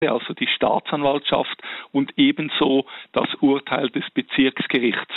also die Staatsanwaltschaft und ebenso das Urteil des Bezirksgerichts.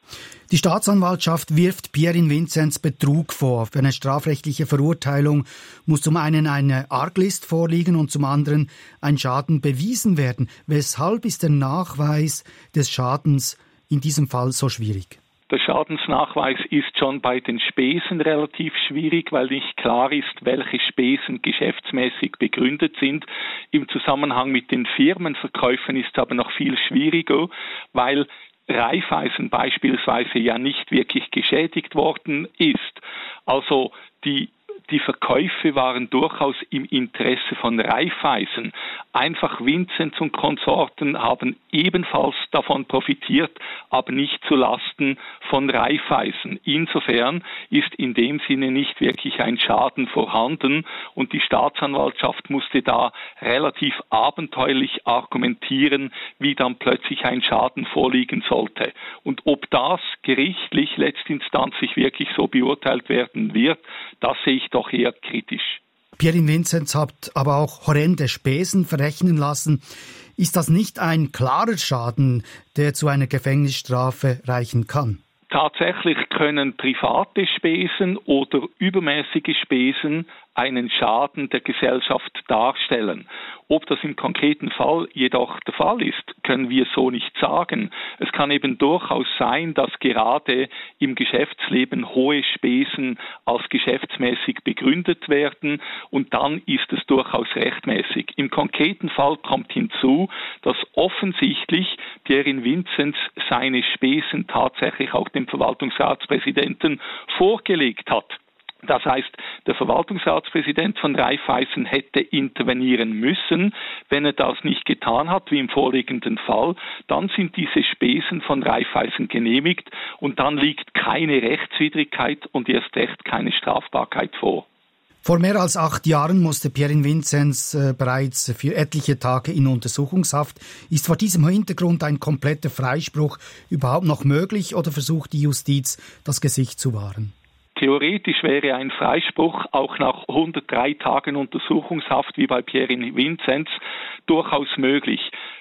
Die Staatsanwaltschaft wirft Pierin Vinzenz Betrug vor. Für eine strafrechtliche Verurteilung muss zum einen eine Arglist vorliegen und zum anderen ein Schaden bewiesen werden. Weshalb ist der Nachweis des Schadens in diesem Fall so schwierig? Der Schadensnachweis ist schon bei den Spesen relativ schwierig, weil nicht klar ist, welche Spesen geschäftsmäßig begründet sind. Im Zusammenhang mit den Firmenverkäufen ist es aber noch viel schwieriger, weil Raiffeisen beispielsweise ja nicht wirklich geschädigt worden ist. Also die Verkäufe waren durchaus im Interesse von Raiffeisen. Einfach Vinzenz und Konsorten haben ebenfalls davon profitiert, aber nicht zu Lasten von Raiffeisen. Insofern ist in dem Sinne nicht wirklich ein Schaden vorhanden und die Staatsanwaltschaft musste da relativ abenteuerlich argumentieren, wie dann plötzlich ein Schaden vorliegen sollte. Und ob das gerichtlich letztinstanzlich wirklich so beurteilt werden wird, das sehe ich doch eher kritisch. Pierin Vinzenz hat aber auch horrende Spesen verrechnen lassen. Ist das nicht ein klarer Schaden, der zu einer Gefängnisstrafe reichen kann? Tatsächlich können private Spesen oder übermäßige Spesen einen Schaden der Gesellschaft darstellen. Ob das im konkreten Fall jedoch der Fall ist, können wir so nicht sagen. Es kann eben durchaus sein, dass gerade im Geschäftsleben hohe Spesen als geschäftsmäßig begründet werden und dann ist es durchaus rechtmäßig. Im konkreten Fall kommt hinzu, dass offensichtlich Pierin Vinzenz seine Spesen tatsächlich auch dem Verwaltungsratspräsidenten vorgelegt hat. Das heißt, der Verwaltungsratspräsident von Raiffeisen hätte intervenieren müssen. Wenn er das nicht getan hat, wie im vorliegenden Fall, dann sind diese Spesen von Raiffeisen genehmigt und dann liegt keine Rechtswidrigkeit und erst recht keine Strafbarkeit vor. Vor mehr als 8 Jahren musste Pierin Vinzenz bereits für etliche Tage in Untersuchungshaft. Ist vor diesem Hintergrund ein kompletter Freispruch überhaupt noch möglich oder versucht die Justiz, das Gesicht zu wahren? Theoretisch wäre ein Freispruch auch nach 103 Tagen Untersuchungshaft wie bei Pierin Vinzenz durchaus möglich.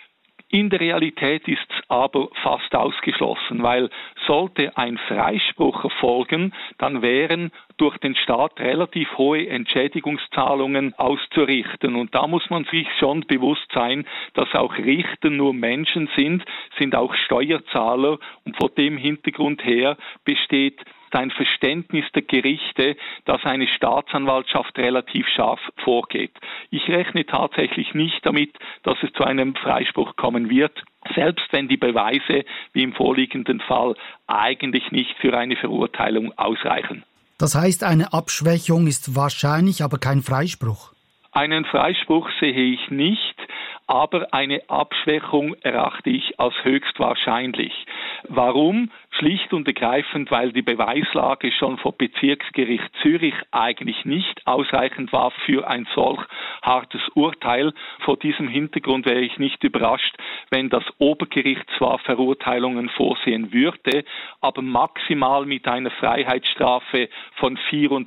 In der Realität ist es aber fast ausgeschlossen, weil sollte ein Freispruch erfolgen, dann wären durch den Staat relativ hohe Entschädigungszahlungen auszurichten. Und da muss man sich schon bewusst sein, dass auch Richter nur Menschen sind auch Steuerzahler und vor dem Hintergrund her besteht ein Verständnis der Gerichte, dass eine Staatsanwaltschaft relativ scharf vorgeht. Ich rechne tatsächlich nicht damit, dass es zu einem Freispruch kommen wird, selbst wenn die Beweise, wie im vorliegenden Fall, eigentlich nicht für eine Verurteilung ausreichen. Das heißt, eine Abschwächung ist wahrscheinlich, aber kein Freispruch. Einen Freispruch sehe ich nicht, aber eine Abschwächung erachte ich als höchst wahrscheinlich. Warum? Schlicht und ergreifend, weil die Beweislage schon vor Bezirksgericht Zürich eigentlich nicht ausreichend war für ein solch hartes Urteil. Vor diesem Hintergrund wäre ich nicht überrascht, wenn das Obergericht zwar Verurteilungen vorsehen würde, aber maximal mit einer Freiheitsstrafe von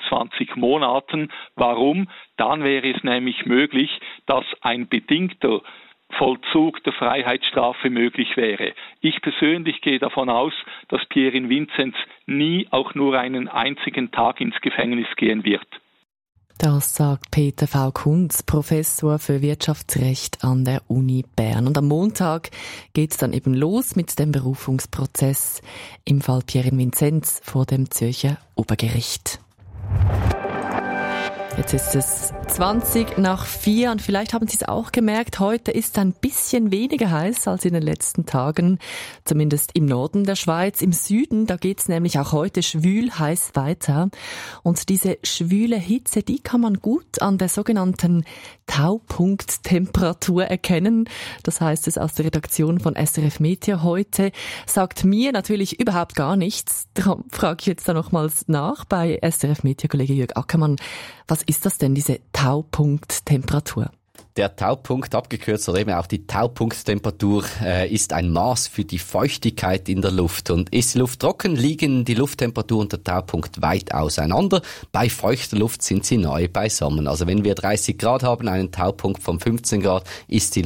24 Monaten. Warum? Dann wäre es nämlich möglich, dass ein bedingter Vollzug der Freiheitsstrafe möglich wäre. Ich persönlich gehe davon aus, dass Pierin Vinzenz nie auch nur einen einzigen Tag ins Gefängnis gehen wird. Das sagt Peter V. Kunz, Professor für Wirtschaftsrecht an der Uni Bern. Und am Montag geht es dann eben los mit dem Berufungsprozess im Fall Pierin Vinzenz vor dem Zürcher Obergericht. Jetzt ist es 4:20 und vielleicht haben Sie es auch gemerkt, heute ist es ein bisschen weniger heiß als in den letzten Tagen, zumindest im Norden der Schweiz. Im Süden, da geht es nämlich auch heute schwül heiß weiter. Und diese schwüle Hitze, die kann man gut an der sogenannten Taupunkttemperatur erkennen. Das heißt es aus der Redaktion von SRF Meteo heute. Sagt mir natürlich überhaupt gar nichts. Darum frage ich jetzt da nochmals nach bei SRF Meteo-Kollege Jörg Ackermann. Was ist das denn, diese Taupunkttemperatur? Der Taupunkt, abgekürzt oder eben auch die Taupunkttemperatur, ist ein Maß für die Feuchtigkeit in der Luft. Und ist die Luft trocken, liegen die Lufttemperatur und der Taupunkt weit auseinander. Bei feuchter Luft sind sie nahe beisammen. Also wenn wir 30 Grad haben, einen Taupunkt von 15 Grad, ist die